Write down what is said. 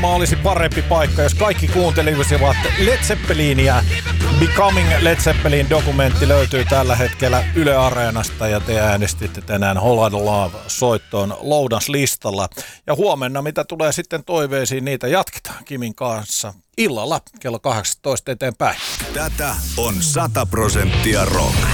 olisi parempi paikka, jos kaikki kuuntelisivat Led Zeppelinia. Becoming Led Zeppelin -dokumentti löytyy tällä hetkellä Yle Areenasta ja te äänestitte tänään Whole Lotta Love soittoon lounaslistalla. Ja huomenna, mitä tulee sitten toiveisiin, niitä jatketaan Kimin kanssa illalla kello 18 eteenpäin. Tätä on 100% rock.